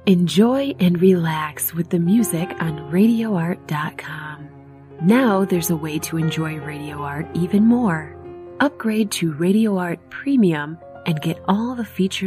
Enjoy and relax with the music on RadioArt.com. Now there's a way to enjoy Radio Art even more. Upgrade to Radio Art Premium and get all the features